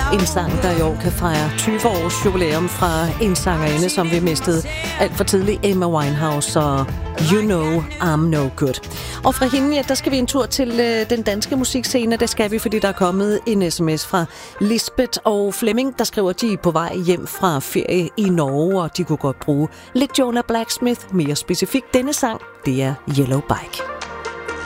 En sang, der i år kan fejre 20 års jubilæum fra en sangerinde, som vi mistede alt for tidligt, Emma Winehouse, og You Know I'm No Good. Og fra hende, ja, der skal vi en tur til den danske musikscene. Det skal vi, fordi der er kommet en sms fra Lisbeth og Flemming, der skriver, at de er på vej hjem fra ferie i Norge, og de kunne godt bruge lidt Jonah Blacksmith. Mere specifikt denne sang, det er Yellow Bike.